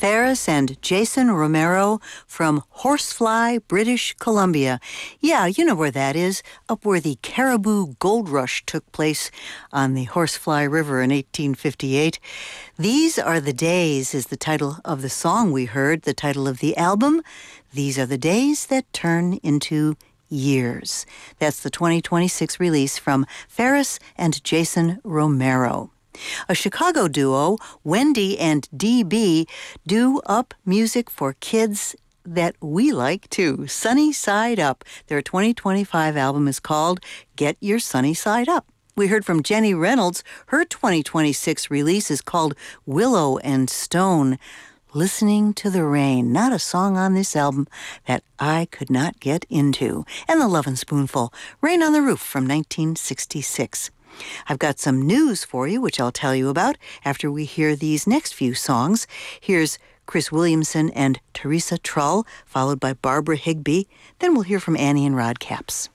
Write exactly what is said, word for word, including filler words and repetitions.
Ferris and Jason Romero from Horsefly, British Columbia. Yeah, you know where that is, up where the Caribou Gold Rush took place on the Horsefly River in eighteen fifty-eight. These Are the Days is the title of the song we heard, the title of the album. These Are the Days That Turn into Years. That's the twenty twenty-six release from Ferris and Jason Romero. A Chicago duo, Wendy and D B, do up music for kids that we like too. Sunny Side Up. Their twenty twenty-five album is called Get Your Sunny Side Up. We heard from Jenny Reynolds. Her twenty twenty-six release is called Willow and Stone. Listening to the Rain, not a song on this album that I could not get into. And The Lovin' Spoonful, Rain on the Roof from nineteen sixty-six. I've got some news for you, which I'll tell you about after we hear these next few songs. Here's Chris Williamson and Teresa Trull, followed by Barbara Higbee. Then we'll hear from Annie and Rod Capps.